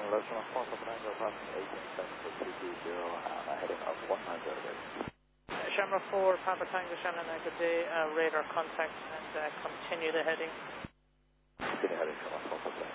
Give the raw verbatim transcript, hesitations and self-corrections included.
Lima Four Papa Tango, passing eighteen seven for two two zero, and uh, heading up one nine zero degrees. Shamrock four, Papa Tango, Shannon, uh, good day, uh, radar contact, and uh, continue the heading. Continue heading, Shamrock four Papa Tango.